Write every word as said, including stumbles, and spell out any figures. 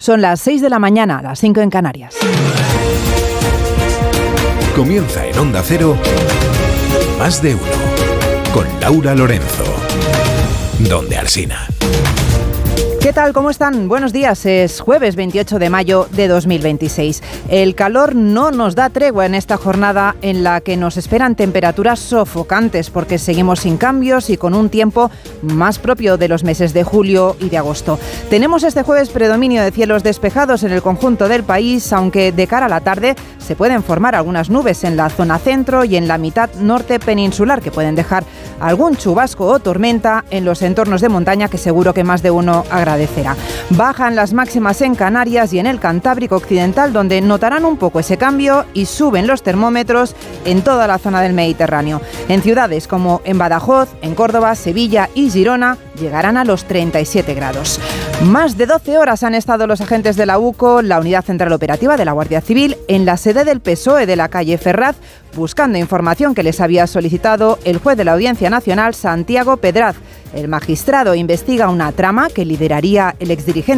Son las seis de la mañana, las cinco en Canarias. Comienza en Onda Cero, Más de Uno, con Laura Lorenzo. Donde Alsina. ¿Qué tal? ¿Cómo están? Buenos días. Es jueves veintiocho de mayo de dos mil veintiséis. El calor no nos da tregua en esta jornada en la que nos esperan temperaturas sofocantes porque seguimos sin cambios y con un tiempo más propio de los meses de julio y de agosto. Tenemos este jueves predominio de cielos despejados en el conjunto del país, aunque de cara a la tarde se pueden formar algunas nubes en la zona centro y en la mitad norte peninsular que pueden dejar algún chubasco o tormenta en los entornos de montaña que seguro que más de uno agradecerá. Bajan las máximas en Canarias y en el Cantábrico Occidental, donde notarán un poco ese cambio, y suben los termómetros en toda la zona del Mediterráneo. En ciudades como en Badajoz, en Córdoba, Sevilla y Girona llegarán a los treinta y siete grados. Más de doce horas han estado los agentes de la UCO, la Unidad Central Operativa de la Guardia Civil, en la sede del P S O E de la calle Ferraz, buscando información que les había solicitado el juez de la Audiencia Nacional, Santiago Pedraz. El magistrado investiga una trama que lideraría el exdirigente